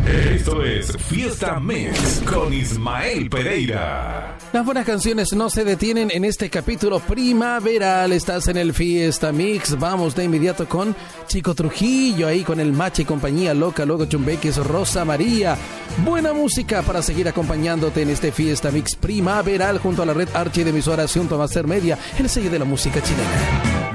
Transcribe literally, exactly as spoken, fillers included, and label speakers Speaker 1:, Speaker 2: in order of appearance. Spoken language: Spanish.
Speaker 1: Esto es Fiesta Mix con Ismael Pereira.
Speaker 2: Las buenas canciones no se detienen en este capítulo primaveral. Estás en el Fiesta Mix. Vamos de inmediato con Chico Trujillo, ahí con el Mache y compañía, Loca, luego Chumbeques, Rosa María. Buena música para seguir acompañándote en este Fiesta Mix primaveral junto a la red Archi de emisoras junto a Master Media, el sello de la música chilena.